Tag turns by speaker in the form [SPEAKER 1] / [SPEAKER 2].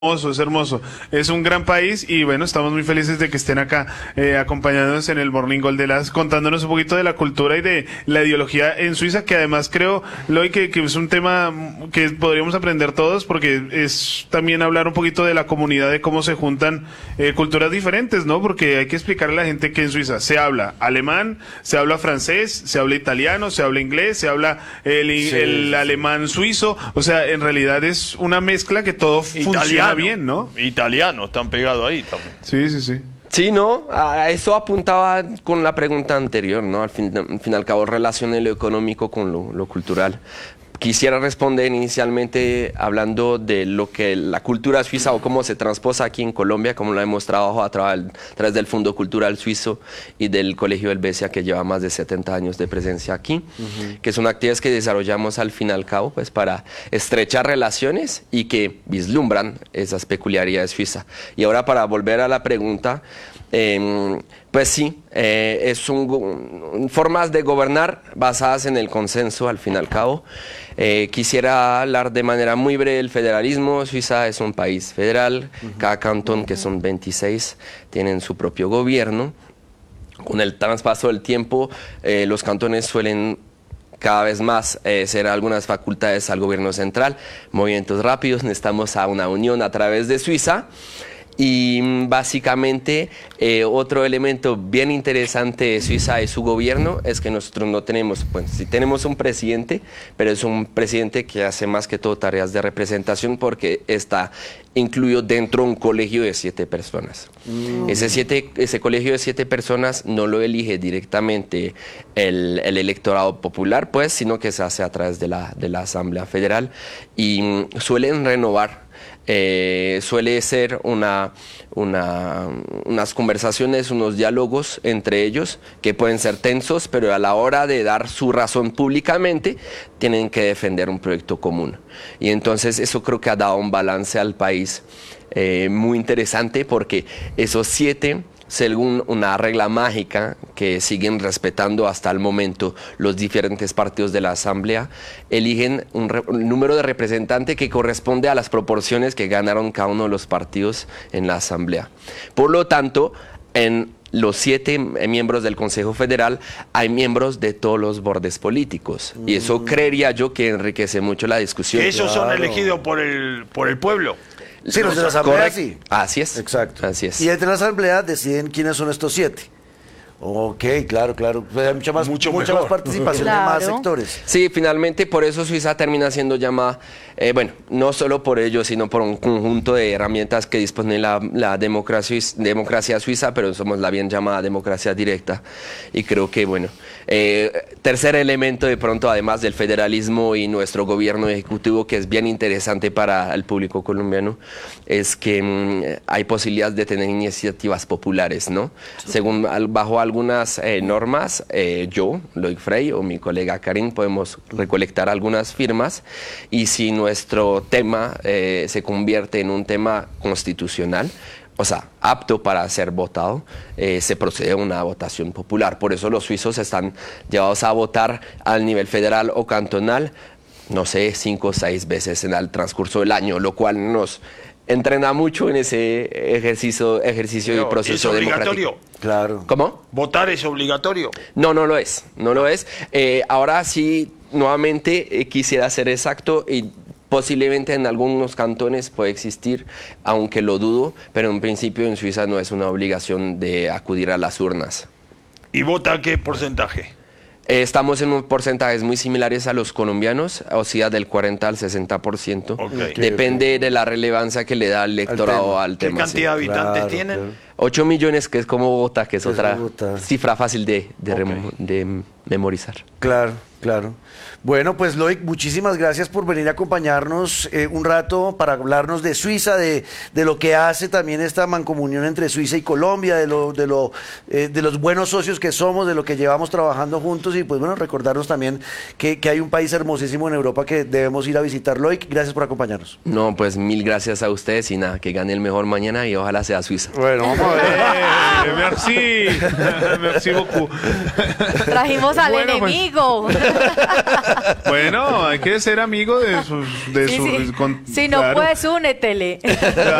[SPEAKER 1] hermoso, es hermoso. Es un gran país y bueno, estamos muy felices de que estén acá acompañándonos en el Morning Gold contándonos un poquito de la cultura y de la ideología en Suiza, que además creo, Loy, que es un tema que podríamos aprender todos porque es también hablar un poquito de la comunidad, de cómo se juntan culturas diferentes, ¿no? Porque hay que explicarle a la gente que en Suiza se habla alemán, se habla francés, se habla italiano, se habla inglés, se habla el alemán suizo, o sea, en realidad es una mezcla que todo funciona bien, ¿no?
[SPEAKER 2] Italiano, están pegados ahí también.
[SPEAKER 1] Sí, sí, sí.
[SPEAKER 3] Sí, ¿no? A eso apuntaba con la pregunta anterior, ¿no? Al fin y al cabo, relacione lo económico con lo cultural. Quisiera responder inicialmente hablando de lo que la cultura suiza o cómo se transposa aquí en Colombia, como lo hemos trabajado a través del Fondo Cultural Suizo y del Colegio Helvecia, que lleva más de 70 años de presencia aquí, que son actividades que desarrollamos al fin y al cabo pues, para estrechar relaciones y que vislumbran esas peculiaridades suizas. Y ahora para volver a la pregunta, pues sí, son formas de gobernar basadas en el consenso al fin y al cabo. Quisiera hablar de manera muy breve del federalismo. Suiza es un país federal, cada cantón, que son 26, tienen su propio gobierno. Con el traspaso del tiempo, los cantones suelen cada vez más ser algunas facultades al gobierno central, movimientos rápidos, necesitamos a una unión a través de Suiza. Y básicamente otro elemento bien interesante de Suiza es su gobierno, es que nosotros no tenemos, pues sí tenemos un presidente, pero es un presidente que hace más que todo tareas de representación porque está incluido dentro de un colegio de 7 personas. Ese colegio de 7 personas no lo elige directamente el electorado popular, pues, sino que se hace a través de la Asamblea Federal y suelen renovar. Suele ser unas conversaciones, unos diálogos entre ellos que pueden ser tensos, pero a la hora de dar su razón públicamente tienen que defender un proyecto común. Y entonces eso creo que ha dado un balance al país muy interesante porque esos 7, según una regla mágica que siguen respetando hasta el momento los diferentes partidos de la Asamblea, eligen un número de representante que corresponde a las proporciones que ganaron cada uno de los partidos en la Asamblea. Por lo tanto, en los 7 miembros del Consejo Federal hay miembros de todos los bordes políticos. Y eso creería yo que enriquece mucho la discusión.
[SPEAKER 2] Que esos son elegidos por el pueblo.
[SPEAKER 4] Sí, los de la Asamblea sí.
[SPEAKER 3] Así es.
[SPEAKER 4] Exacto.
[SPEAKER 3] Así es.
[SPEAKER 4] Y entre la Asamblea deciden quiénes son estos 7. Ok, claro. Pues hay mucha más participación de más sectores.
[SPEAKER 3] Sí, finalmente por eso Suiza termina siendo llamada, no solo por ello, sino por un conjunto de herramientas que dispone la democracia suiza, pero somos la bien llamada democracia directa. Y creo que, tercer elemento de pronto, además del federalismo y nuestro gobierno ejecutivo, que es bien interesante para el público colombiano, es que hay posibilidades de tener iniciativas populares, ¿no? Según bajo algunas normas, yo, Loic Frey o mi colega Karim podemos recolectar algunas firmas y si nuestro tema se convierte en un tema constitucional, o sea, apto para ser votado, se procede a una votación popular. Por eso los suizos están llevados a votar al nivel federal o cantonal, no sé, 5 o 6 veces en el transcurso del año, lo cual nos entrena mucho en ese ejercicio y proceso democrático.
[SPEAKER 4] Claro.
[SPEAKER 3] ¿Cómo?
[SPEAKER 2] ¿Votar es obligatorio?
[SPEAKER 3] No, no lo es. Ahora sí, nuevamente quisiera ser exacto y posiblemente en algunos cantones puede existir, aunque lo dudo, pero en principio en Suiza no es una obligación de acudir a las urnas.
[SPEAKER 2] ¿Y vota qué porcentaje?
[SPEAKER 3] Estamos en porcentajes muy similares a los colombianos, o sea, del 40 al 60%.
[SPEAKER 2] Okay.
[SPEAKER 3] Depende de la relevancia que le da el electorado al tema.
[SPEAKER 2] ¿Qué cantidad de habitantes tienen?
[SPEAKER 4] Claro.
[SPEAKER 3] 8 millones, que es como Bogotá, que es otra cifra fácil de memorizar.
[SPEAKER 4] Claro. Bueno, pues Loic, muchísimas gracias por venir a acompañarnos un rato para hablarnos de Suiza, de lo que hace también esta mancomunión entre Suiza y Colombia, de los buenos socios que somos, de lo que llevamos trabajando juntos y pues recordarnos también que hay un país hermosísimo en Europa que debemos ir a visitar. Loic, gracias por acompañarnos.
[SPEAKER 3] No, pues mil gracias a ustedes y nada, que gane el mejor mañana y ojalá sea Suiza.
[SPEAKER 4] Bueno, vamos a ver.
[SPEAKER 1] Merci beaucoup.
[SPEAKER 5] Trajimos Tenemos al
[SPEAKER 1] Bueno, pues.
[SPEAKER 5] enemigo.
[SPEAKER 1] Bueno, hay que ser amigo de sus...
[SPEAKER 5] Sí, sí. Si no
[SPEAKER 1] claro.
[SPEAKER 5] puedes, únetele.